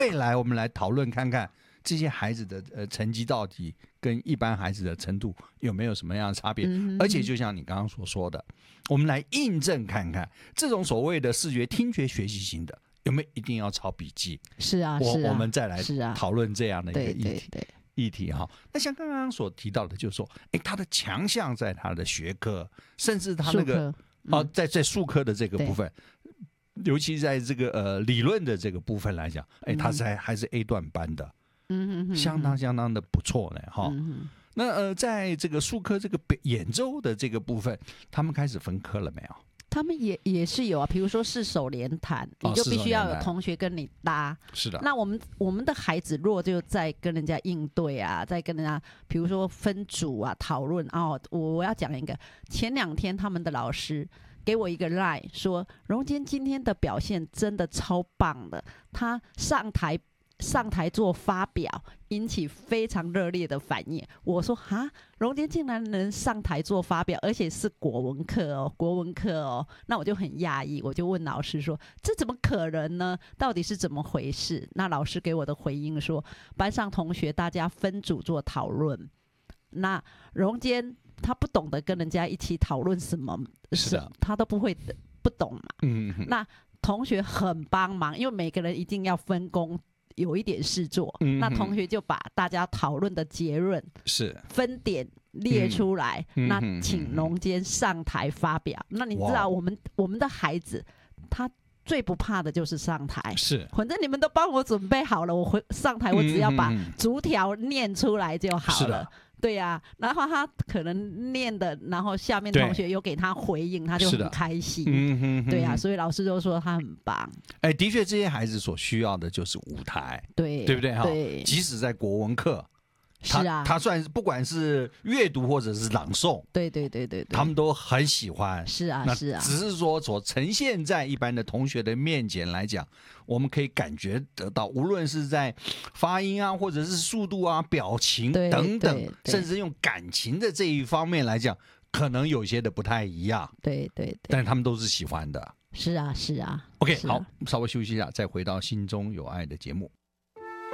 未来我们来讨论看看这些孩子的成绩到底跟一般孩子的程度有没有什么样的差别。而且就像你刚刚所说的，我们来印证看看这种所谓的视觉听觉学习型的有没有一定要抄笔记。 是啊， 我们再来讨论这样的一个议题。 对议题哈，那像刚刚所提到的，就是说，他的强项在他的学科，甚至他那个在术科的这个部分，尤其在这个理论的这个部分来讲，他还是 A 段班的，相当的不错呢哈。那在这个术科这个演奏的这个部分，他们开始分科了没有？ 他们也是有啊，比如说四手联弹，你就必须要有同学跟你搭。 是的。 那我们的孩子若就在跟人家应对啊，在跟人家，比如说分组啊讨论哦，我要讲一个，前2天他们的老师给我一个 line 说，荣坚今天的表现真的超棒的，他上台做发表，引起非常热烈的反应。我说哈，荣坚竟然能上台做发表，而且是国文课哦，那我就很讶异，我就问老师说，这怎么可能呢？到底是怎么回事？那老师给我的回应说，班上同学大家分组做讨论，那荣坚他不懂得跟人家一起讨论什么，他都不懂嘛。那同学很帮忙，因为每个人一定要分工。有一点事做，那同学就把大家讨论的结论是分点列出来，那请荣坚上台发表。那你知道我们的孩子他最不怕的就是上台， 是反正你们都帮我准备好了，我上台我只要把逐条念出来就好了。对呀，然后他可能念的，然后下面同学有给他回应，他就很开心。对呀，所以老师就说他很棒。 的确，这些孩子所需要的就是舞台，对不对？ 对， 即使在国文课， 是啊， 他算是不管是阅读或者是朗诵， 对， 他们都很喜欢。 是啊， 只是说所呈现在一般的同学的面前来讲，我们可以感觉得到，无论是在发音啊，或者是速度啊、表情等等，甚至用感情的这一方面来讲，可能有些的不太一样。 对， 但他们都是喜欢的。 是啊。 OK， 好，稍微休息一下，再回到心中有爱的节目。